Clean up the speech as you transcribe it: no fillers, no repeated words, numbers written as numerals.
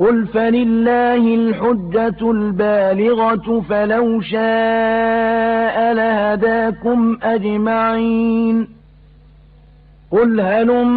قل فلله الحجة البالغة فلو شاء لهداكم أجمعين. قل هلم